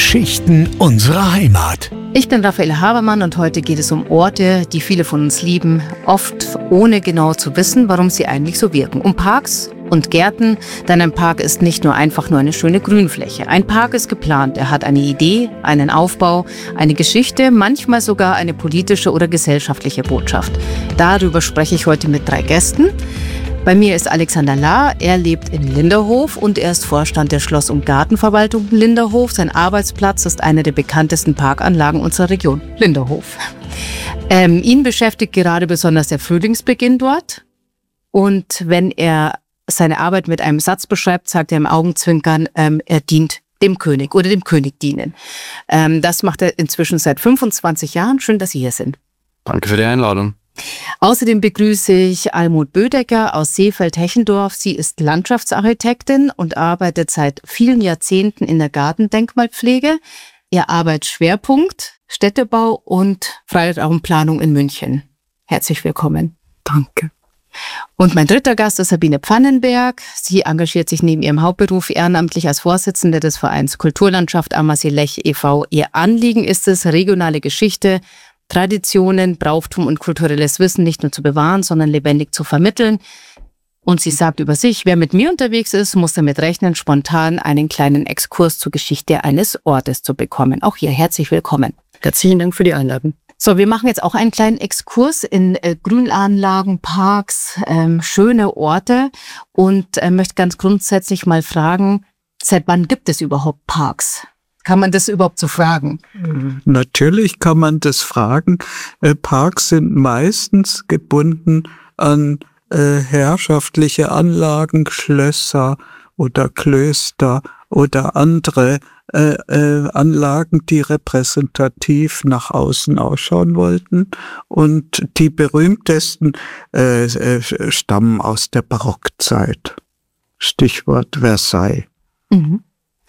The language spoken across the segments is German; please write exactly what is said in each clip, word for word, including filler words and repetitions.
Geschichten unserer Heimat. Ich bin Raphael Habermann und heute geht es um Orte, die viele von uns lieben, oft ohne genau zu wissen, warum sie eigentlich so wirken. Um Parks und Gärten, denn ein Park ist nicht nur einfach nur eine schöne Grünfläche. Ein Park ist geplant, er hat eine Idee, einen Aufbau, eine Geschichte, manchmal sogar eine politische oder gesellschaftliche Botschaft. Darüber spreche ich heute mit drei Gästen. Bei mir ist Alexander Lahr, er lebt in Linderhof und er ist Vorstand der Schloss- und Gartenverwaltung Linderhof. Sein Arbeitsplatz ist eine der bekanntesten Parkanlagen unserer Region, Linderhof. Ähm, ihn beschäftigt gerade besonders der Frühlingsbeginn dort. Und wenn er seine Arbeit mit einem Satz beschreibt, sagt er im Augenzwinkern, ähm, er dient dem König oder dem König dienen. Ähm, das macht er inzwischen seit fünfundzwanzig Jahren. Schön, dass Sie hier sind. Danke für die Einladung. Außerdem begrüße ich Almut Bödecker aus Seefeld-Hechendorf. Sie ist Landschaftsarchitektin und arbeitet seit vielen Jahrzehnten in der Gartendenkmalpflege. Ihr Arbeitsschwerpunkt Städtebau und Freiraumplanung in München. Herzlich willkommen. Danke. Und mein dritter Gast ist Sabine Pfannenberg. Sie engagiert sich neben ihrem Hauptberuf ehrenamtlich als Vorsitzende des Vereins Kulturlandschaft Ammersee-Lech e V Ihr Anliegen ist es, regionale Geschichte, Traditionen, Brauchtum und kulturelles Wissen nicht nur zu bewahren, sondern lebendig zu vermitteln. Und sie sagt über sich, wer mit mir unterwegs ist, muss damit rechnen, spontan einen kleinen Exkurs zur Geschichte eines Ortes zu bekommen. Auch hier herzlich willkommen. Herzlichen Dank für die Einladung. So, wir machen jetzt auch einen kleinen Exkurs in äh, Grünanlagen, Parks, ähm, schöne Orte und äh, möchte ganz grundsätzlich mal fragen, seit wann gibt es überhaupt Parks? Kann man das überhaupt so fragen? Natürlich kann man das fragen. Äh, Parks sind meistens gebunden an äh, herrschaftliche Anlagen, Schlösser oder Klöster oder andere äh, äh, Anlagen, die repräsentativ nach außen ausschauen wollten. Und die berühmtesten äh, äh, stammen aus der Barockzeit. Stichwort Versailles. Mhm.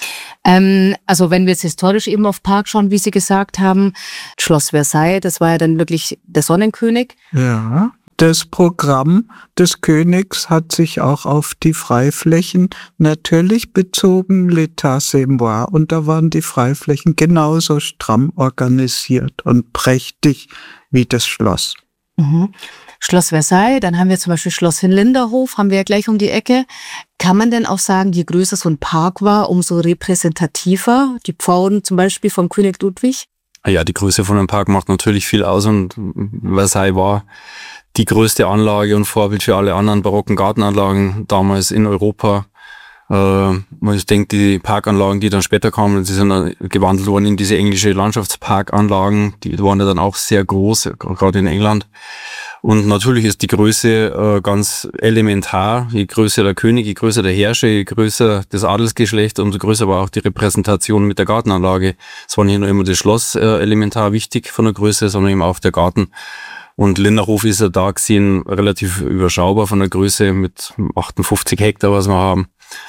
Ähm, also wenn wir jetzt historisch eben auf Park schauen, wie Sie gesagt haben, Schloss Versailles, das war ja dann wirklich der Sonnenkönig. Ja, das Programm des Königs hat sich auch auf die Freiflächen natürlich bezogen, l'état c'est moi, und da waren die Freiflächen genauso stramm organisiert und prächtig wie das Schloss. Mhm. Schloss Versailles, dann haben wir zum Beispiel Schloss in Linderhof, haben wir ja gleich um die Ecke. Kann man denn auch sagen, je größer so ein Park war, umso repräsentativer? Die Pforten zum Beispiel vom König Ludwig? Ja, die Größe von einem Park macht natürlich viel aus und Versailles war die größte Anlage und Vorbild für alle anderen barocken Gartenanlagen damals in Europa. Äh, ich denke, die Parkanlagen, die dann später kamen, die sind gewandelt worden in diese englische Landschaftsparkanlagen. Die waren ja dann auch sehr groß, gerade in England. Und natürlich ist die Größe äh, ganz elementar. Je größer der König, je größer der Herrscher, je größer das Adelsgeschlecht, umso größer war auch die Repräsentation mit der Gartenanlage. Es war nicht nur immer das Schloss äh, elementar wichtig von der Größe, sondern eben auch der Garten. Und Linderhof ist ja da gesehen relativ überschaubar von der Größe mit achtundfünfzig Hektar, was wir haben.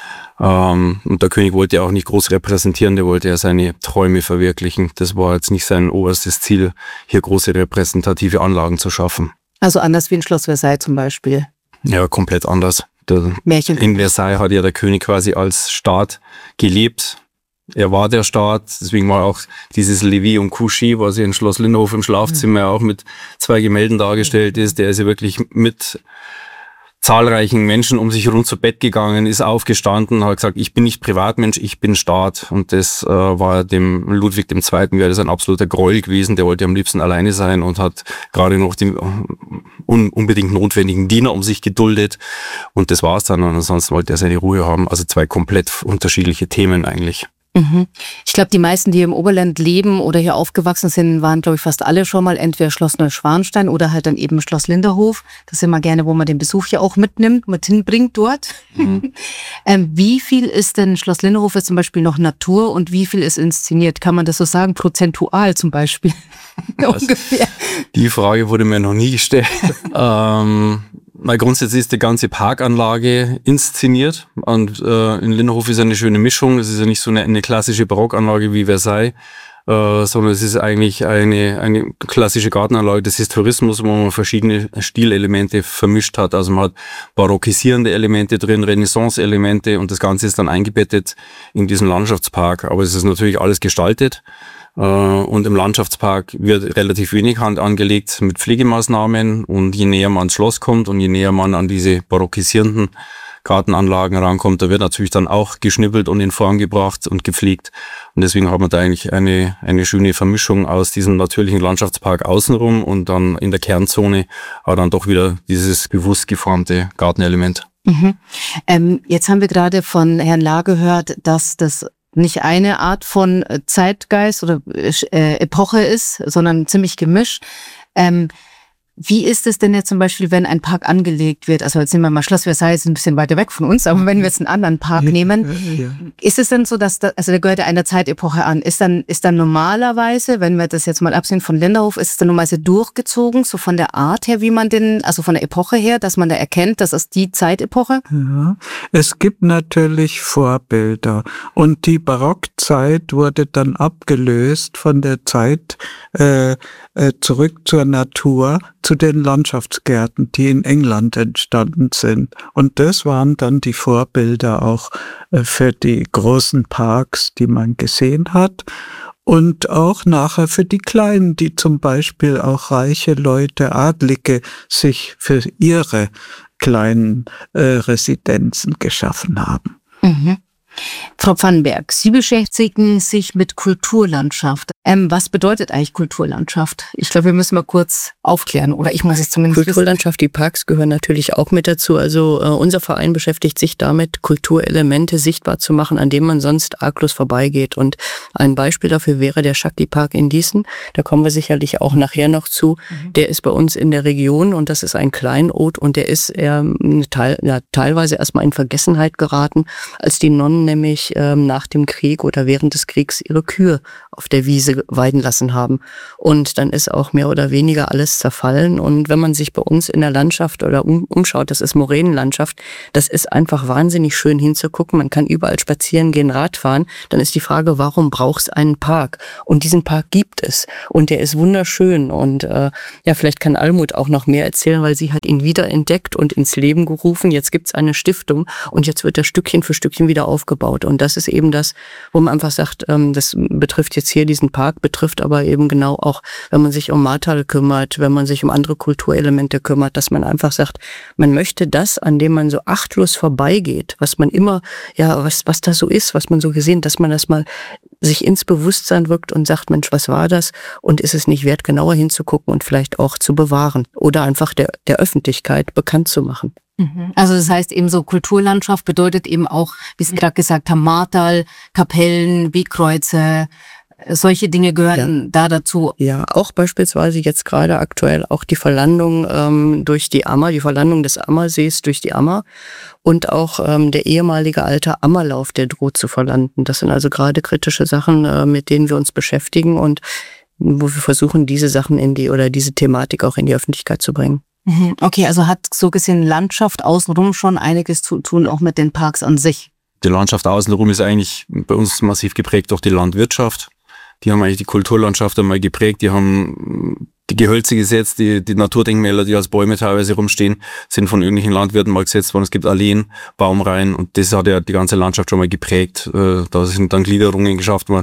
Ähm, und der König wollte ja auch nicht groß repräsentieren, der wollte ja seine Träume verwirklichen. Das war jetzt nicht sein oberstes Ziel, hier große repräsentative Anlagen zu schaffen. Also anders wie in Schloss Versailles zum Beispiel. Ja, komplett anders. Der, Märchen. In Versailles hat ja der König quasi als Staat gelebt. Er war der Staat, deswegen war auch dieses Levis und Couchy, was ja in Schloss Linderhof im Schlafzimmer mhm. auch mit zwei Gemälden dargestellt ist. Der ist ja wirklich mit zahlreichen Menschen um sich rund zu Bett gegangen, ist aufgestanden, hat gesagt, ich bin nicht Privatmensch, ich bin Staat. Und das äh, war dem Ludwig der Zweite wäre das ein absoluter Gräuel gewesen. Der wollte am liebsten alleine sein und hat gerade noch die un- unbedingt notwendigen Diener um sich geduldet. Und das war's dann. Und ansonsten wollte er seine Ruhe haben. Also zwei komplett unterschiedliche Themen eigentlich. Mhm. Ich glaube, die meisten, die im Oberland leben oder hier aufgewachsen sind, waren, glaube ich, fast alle schon mal entweder Schloss Neuschwanstein oder halt dann eben Schloss Linderhof. Das ist immer gerne, wo man den Besuch ja auch mitnimmt, mit hinbringt dort. Mhm. ähm, wie viel ist denn Schloss Linderhof ist zum Beispiel noch Natur und wie viel ist inszeniert? Kann man das so sagen, prozentual zum Beispiel? Ungefähr. Die Frage wurde mir noch nie gestellt. ähm, Weil grundsätzlich ist die ganze Parkanlage inszeniert und äh, in Linderhof ist eine schöne Mischung. Es ist ja nicht so eine, eine klassische Barockanlage wie Versailles, äh, sondern es ist eigentlich eine, eine klassische Gartenanlage des Historismus, wo man verschiedene Stilelemente vermischt hat. Also man hat barockisierende Elemente drin, Renaissance-Elemente und das Ganze ist dann eingebettet in diesen Landschaftspark. Aber es ist natürlich alles gestaltet. Und im Landschaftspark wird relativ wenig Hand angelegt mit Pflegemaßnahmen und je näher man ans Schloss kommt und je näher man an diese barockisierenden Gartenanlagen rankommt, da wird natürlich dann auch geschnippelt und in Form gebracht und gepflegt. Und deswegen hat man da eigentlich eine, eine schöne Vermischung aus diesem natürlichen Landschaftspark außenrum und dann in der Kernzone, aber dann doch wieder dieses bewusst geformte Gartenelement. Mhm. Ähm, jetzt haben wir gerade von Herrn Lahr gehört, dass das nicht eine Art von Zeitgeist oder äh, Epoche ist, sondern ziemlich gemischt. Ähm, wie ist es denn jetzt zum Beispiel, wenn ein Park angelegt wird? Also jetzt nehmen wir mal Schloss Versailles, ist ein bisschen weiter weg von uns, aber wenn wir jetzt einen anderen Park nehmen, ja, ja. ist es denn so, dass, da, also der gehört ja einer Zeitepoche an, ist dann, ist dann normalerweise, wenn wir das jetzt mal absehen von Linderhof, ist es dann normalerweise durchgezogen, so von der Art her, wie man den, also von der Epoche her, dass man da erkennt, das ist die Zeitepoche? Ja, es gibt natürlich Vorbilder und die Barockzeit wurde dann abgelöst von der Zeit äh, äh, zurück zur Natur, zu den Landschaftsgärten, die in England entstanden sind. Und das waren dann die Vorbilder auch äh, für die großen Parks, die man gesehen hat. Und auch nachher für die Kleinen, die zum Beispiel auch reiche Leute, Adlige, sich für ihre kleinen äh, Residenzen geschaffen haben. Mhm. Frau Pfannenberg, Sie beschäftigen sich mit Kulturlandschaft. Ähm, was bedeutet eigentlich Kulturlandschaft? Ich glaube, wir müssen mal kurz aufklären, oder ich muss es zumindest Kulturlandschaft, die Parks gehören natürlich auch mit dazu. Also äh, unser Verein beschäftigt sich damit, Kulturelemente sichtbar zu machen, an denen man sonst arglos vorbeigeht. Und ein Beispiel dafür wäre der Shakti-Park in Diesen. Da kommen wir sicherlich auch nachher noch zu. Mhm. Der ist bei uns in der Region und das ist ein Kleinod und der ist eher teil, ja, teilweise erstmal in Vergessenheit geraten, als die Nonnen nämlich ähm, nach dem Krieg oder während des Kriegs ihre Kühe auf der Wiese weiden lassen haben. Und dann ist auch mehr oder weniger alles zerfallen. Und wenn man sich bei uns in der Landschaft oder um, umschaut, das ist Moränenlandschaft, das ist einfach wahnsinnig schön hinzugucken. Man kann überall spazieren gehen, Radfahren. Dann ist die Frage, warum braucht es einen Park? Und diesen Park gibt es. Und der ist wunderschön. Und äh, ja, vielleicht kann Almut auch noch mehr erzählen, weil sie hat ihn wiederentdeckt und ins Leben gerufen. Jetzt gibt es eine Stiftung und jetzt wird er Stückchen für Stückchen wieder aufgebaut. Und das ist eben das, wo man einfach sagt, ähm, das betrifft jetzt hier diesen Park, betrifft aber eben genau auch, wenn man sich um Martal kümmert, wenn man sich um andere Kulturelemente kümmert, dass man einfach sagt, man möchte das, an dem man so achtlos vorbeigeht, was man immer, ja, was, was da so ist, was man so gesehen, dass man das mal sich ins Bewusstsein rückt und sagt, Mensch, was war das? Und ist es nicht wert, genauer hinzugucken und vielleicht auch zu bewahren oder einfach der, der Öffentlichkeit bekannt zu machen? Also das heißt eben so, Kulturlandschaft bedeutet eben auch, wie Sie gerade gesagt haben, Martal, Kapellen, Wegkreuze, solche Dinge gehören ja. da dazu. Ja, auch beispielsweise jetzt gerade aktuell auch die Verlandung ähm, durch die Ammer, die Verlandung des Ammersees durch die Ammer und auch ähm, der ehemalige alte Ammerlauf, der droht zu verlanden. Das sind also gerade kritische Sachen, äh, mit denen wir uns beschäftigen und wo wir versuchen, diese Sachen in die oder diese Thematik auch in die Öffentlichkeit zu bringen. Okay, also hat so gesehen Landschaft außenrum schon einiges zu tun, auch mit den Parks an sich. Die Landschaft außenrum ist eigentlich bei uns massiv geprägt durch die Landwirtschaft. Die haben eigentlich die Kulturlandschaft einmal geprägt, die haben die Gehölze gesetzt, die, die Naturdenkmäler, die als Bäume teilweise rumstehen, sind von irgendwelchen Landwirten mal gesetzt worden. Es gibt Alleen, Baumreihen und das hat ja die ganze Landschaft schon mal geprägt. Da sind dann Gliederungen geschafft worden.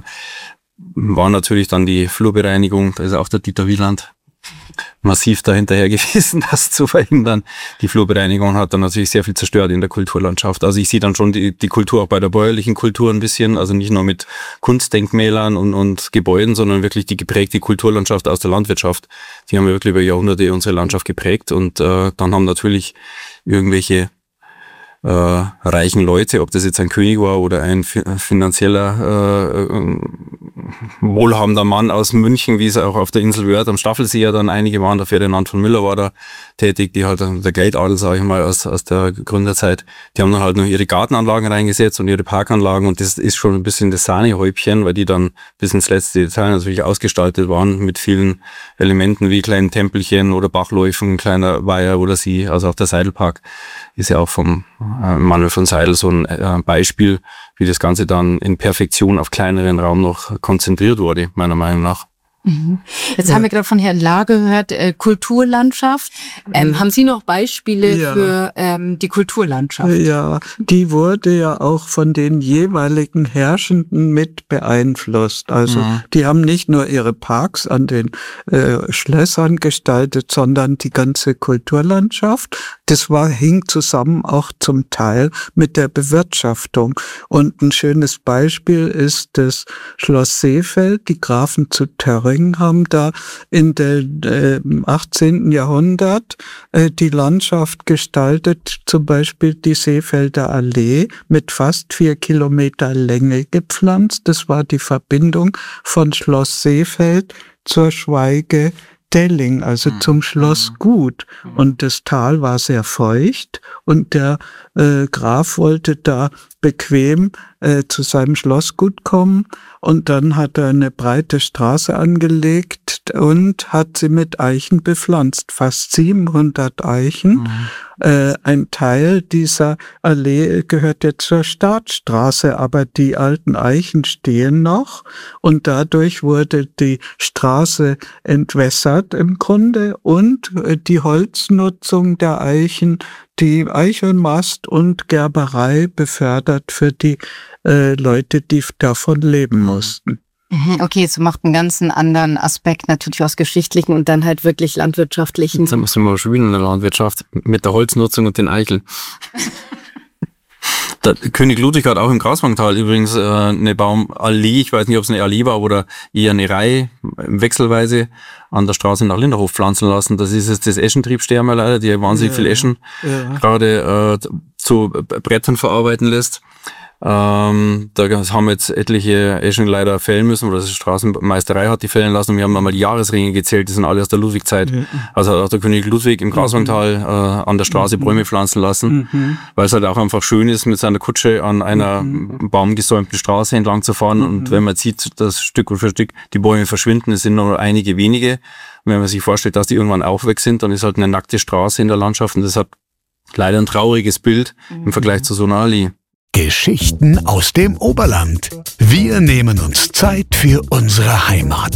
War natürlich dann die Flurbereinigung, da ist auch der Dieter Wieland massiv dahinterher gewesen, das zu verhindern. Die Flurbereinigung hat dann natürlich sehr viel zerstört in der Kulturlandschaft. Also ich sehe dann schon die, die Kultur auch bei der bäuerlichen Kultur ein bisschen, also nicht nur mit Kunstdenkmälern und, und Gebäuden, sondern wirklich die geprägte Kulturlandschaft aus der Landwirtschaft. Die haben wirklich über Jahrhunderte unsere Landschaft geprägt und äh, dann haben natürlich irgendwelche äh, reichen Leute, ob das jetzt ein König war oder ein finanzieller äh, wohlhabender Mann aus München, wie es auch auf der Insel Wörth am Staffelsee ja dann einige waren, der Ferdinand von Müller war da tätig, die halt der Geldadel, sage ich mal, aus, aus der Gründerzeit, die haben dann halt noch ihre Gartenanlagen reingesetzt und ihre Parkanlagen und das ist schon ein bisschen das Sahnehäubchen, weil die dann bis ins letzte Detail natürlich ausgestaltet waren mit vielen Elementen wie kleinen Tempelchen oder Bachläufen, kleiner Weiher oder See, also auch der Seidelpark ist ja auch vom äh, Manuel von Seidel so ein äh, Beispiel wie das Ganze dann in Perfektion auf kleineren Raum noch konzentriert wurde, meiner Meinung nach. Jetzt ja. haben wir gerade von Herrn Lahr gehört, äh, Kulturlandschaft. Ähm, haben Sie noch Beispiele ja. für ähm, die Kulturlandschaft? Ja, die wurde ja auch von den jeweiligen Herrschenden mit beeinflusst. Also ja. die haben nicht nur ihre Parks an den äh, Schlössern gestaltet, sondern die ganze Kulturlandschaft. Das war hing zusammen auch zum Teil mit der Bewirtschaftung. Und ein schönes Beispiel ist das Schloss Seefeld. Die Grafen zu Töring haben da in dem äh, achtzehnten Jahrhundert äh, die Landschaft gestaltet, zum Beispiel die Seefelder Allee mit fast vier Kilometer Länge gepflanzt. Das war die Verbindung von Schloss Seefeld zur Schweige Delling, also zum Schlossgut. Und das Tal war sehr feucht und der äh, Graf wollte da bequem äh, zu seinem Schlossgut kommen und dann hat er eine breite Straße angelegt und hat sie mit Eichen bepflanzt, fast siebenhundert Eichen. Mhm. Äh, ein Teil dieser Allee gehört jetzt zur Staatsstraße, aber die alten Eichen stehen noch und dadurch wurde die Straße entwässert im Grunde und äh, die Holznutzung der Eichen, die Eichelmast und Gerberei befördert für die äh, Leute, die davon leben mussten. Okay, es macht einen ganz anderen Aspekt natürlich aus geschichtlichen und dann halt wirklich landwirtschaftlichen. Jetzt sind wir schon wieder in der Landwirtschaft mit der Holznutzung und den Eicheln. Der König Ludwig hat auch im Graswangtal übrigens äh, eine Baumallee, ich weiß nicht, ob es eine Allee war oder eher eine Reihe, wechselweise an der Straße nach Linderhof pflanzen lassen. Das ist jetzt das Eschentriebstermer leider, die wahnsinnig ja, viel Eschen ja. gerade äh, zu Brettern verarbeiten lässt. Ähm, da haben jetzt etliche Eschen leider fällen müssen, oder die Straßenmeisterei hat die fällen lassen und wir haben einmal die Jahresringe gezählt, die sind alle aus der Ludwig-Zeit. Mhm. Also hat auch der König Ludwig im Graswangtal äh, an der Straße Bäume pflanzen lassen, mhm. weil es halt auch einfach schön ist, mit seiner Kutsche an einer mhm. baumgesäumten Straße entlang zu fahren mhm. und wenn man sieht, dass Stück für Stück die Bäume verschwinden, es sind nur einige wenige. Und wenn man sich vorstellt, dass die irgendwann auch weg sind, dann ist halt eine nackte Straße in der Landschaft und das hat leider ein trauriges Bild mhm. im Vergleich zu so einer Allee. Geschichten aus dem Oberland. Wir nehmen uns Zeit für unsere Heimat.